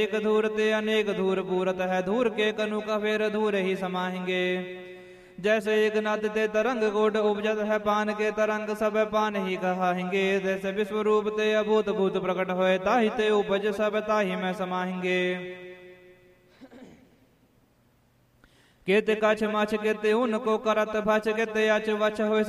एक धूर ते अनेक धूर पूरत है, धूर के कनु का फेर धूर ही समाएंगे। जैसे एक नद ते तरंग कोट उपजत है, पान के तरंग सब पान ही कहाएंगे। जैसे विश्व रूप ते अभूत भूत प्रकट होए, ताहि ते उपज सब ताहि में समाएंगे। केते कछ मछ केते उनको करत भच, केते अच वच होए